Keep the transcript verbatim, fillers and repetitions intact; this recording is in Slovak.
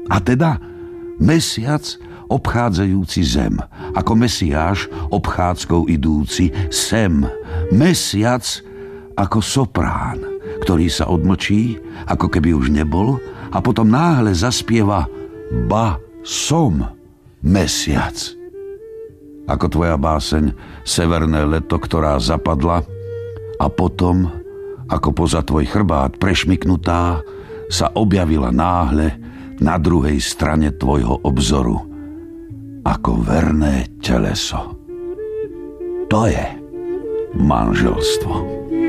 A teda mesiac obchádzajúci zem, ako Mesiáš obchádzkou idúci sem. Mesiac ako soprán, ktorý sa odmlčí, ako keby už nebol, a potom náhle zaspieva: Ba, som mesiac. Ako tvoja báseň Severné leto, ktorá zapadla, a potom, ako poza tvoj chrbát prešmyknutá, sa objavila náhle na druhej strane tvojho obzoru ako verné teleso. To je manželstvo.